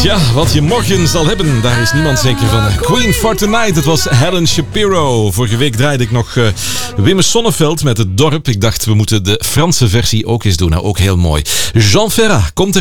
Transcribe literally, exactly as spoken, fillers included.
Tja, wat je morgen zal hebben, daar is niemand zeker van. Queen for Tonight, dat was Helen Shapiro. Vorige week draaide ik nog uh, Wim Sonneveld met Het Dorp. Ik dacht, we moeten de Franse versie ook eens doen. Nou, ook heel mooi. Jean Ferrat komt er